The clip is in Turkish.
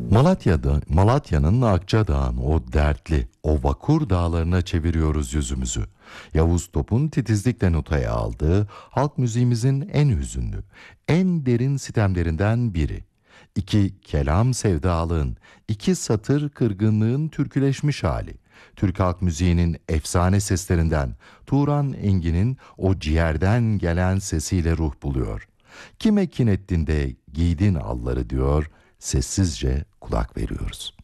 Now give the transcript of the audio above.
Malatya'nın Akçadağ'ın o dertli, o vakur dağlarına çeviriyoruz yüzümüzü. Yavuz Top'un titizlikle notaya aldığı halk müziğimizin en hüzünlü, en derin sitemlerinden biri. İki kelam sevdalığın, iki satır kırgınlığın türküleşmiş hali. Türk halk müziğinin efsane seslerinden Turan Engin'in o ciğerden gelen sesiyle ruh buluyor. Kime kin ettin de giydin alları diyor, sessizce kulak veriyoruz.